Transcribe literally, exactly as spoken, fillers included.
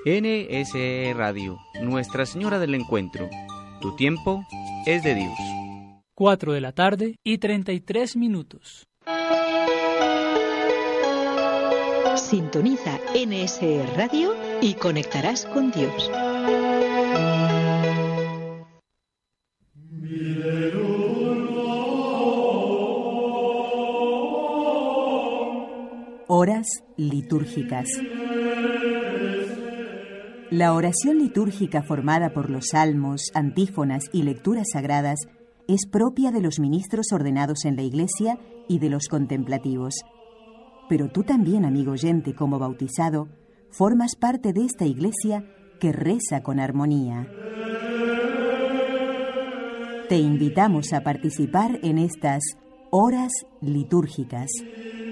N S E Radio, Nuestra Señora del Encuentro. Tu tiempo es de Dios. Cuatro de la tarde y treinta y tres minutos. Sintoniza N S E Radio y conectarás con Dios. Horas litúrgicas. La oración litúrgica formada por los salmos, antífonas y lecturas sagradas es propia de los ministros ordenados en la Iglesia y de los contemplativos. Pero tú también, amigo oyente, como bautizado, formas parte de esta Iglesia que reza con armonía. Te invitamos a participar en estas horas litúrgicas.